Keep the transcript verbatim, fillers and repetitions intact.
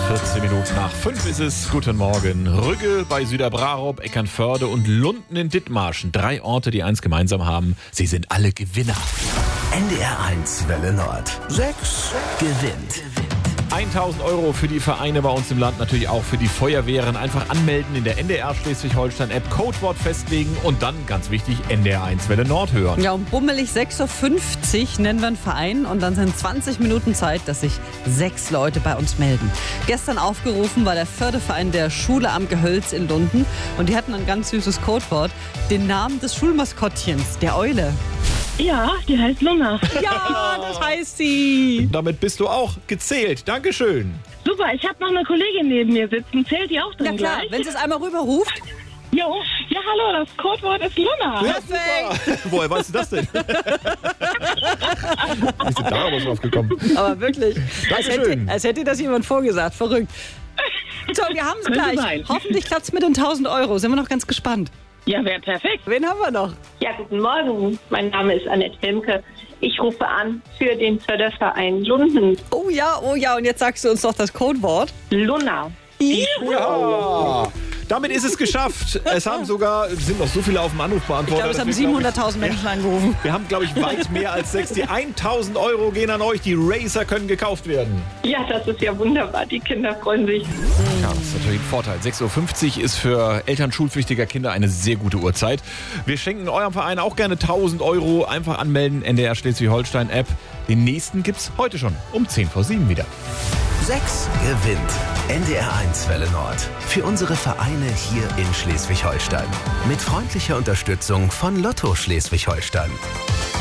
vierzehn Minuten nach fünf ist es. Guten Morgen. Rügge bei Süderbrarup, Eckernförde und Lunden in Dithmarschen. Drei Orte, die eins gemeinsam haben. Sie sind alle Gewinner. N D R eins Welle Nord. Sechs gewinnt. tausend Euro für die Vereine bei uns im Land, natürlich auch für die Feuerwehren. Einfach anmelden in der N D R Schleswig-Holstein-App, Codewort festlegen und dann, ganz wichtig, N D R eins Welle Nord hören. Ja, um bummelig sechs Uhr fünfzig nennen wir einen Verein und dann sind zwanzig Minuten Zeit, dass sich sechs Leute bei uns melden. Gestern aufgerufen war der Förderverein der Schule am Gehölz in Lunden und die hatten ein ganz süßes Codewort, den Namen des Schulmaskottchens, der Eule. Ja, die heißt Luna. Ja, das heißt sie. Damit bist du auch gezählt. Dankeschön. Super, ich habe noch eine Kollegin neben mir sitzen. Zählt die auch dann Na klar, gleich? wenn sie es einmal rüberruft. Jo, ja, hallo, das Codewort ist Luna. Ja, super. Woher weißt du das denn? Wie ist denn daraus drauf gekommen? Aber wirklich, als hätte, Dankeschön. als hätte das jemand vorgesagt. Verrückt. So, wir haben es Könnte gleich. sein. Hoffentlich klappt es mit den tausend Euro. Sind wir noch ganz gespannt. Ja, wäre perfekt. Wen haben wir noch? Ja, guten Morgen. Mein Name ist Annette Wilmke. Ich rufe an für den Förderverein Lunden. Oh ja, oh ja. Und jetzt sagst du uns doch das Codewort. Luna. Ja. Damit ist es geschafft. Es haben sogar, es sind noch so viele auf dem Anrufbeantworter. Ich glaube, es haben dass wir, glaub siebenhunderttausend Menschen angerufen. ich, Wir haben, glaube ich, weit mehr als sechs. Die tausend Euro gehen an euch. Die Racer können gekauft werden. Ja, das ist ja wunderbar. Die Kinder freuen sich. Ja, das ist natürlich ein Vorteil. sechs Uhr fünfzig ist für Eltern schulpflichtiger Kinder eine sehr gute Uhrzeit. Wir schenken eurem Verein auch gerne tausend Euro. Einfach anmelden, N D R Schleswig-Holstein-App. Den nächsten gibt's heute schon um zehn vor sieben wieder. Sechs gewinnt. N D R eins Welle Nord. Für unsere Vereine hier in Schleswig-Holstein. Mit freundlicher Unterstützung von Lotto Schleswig-Holstein.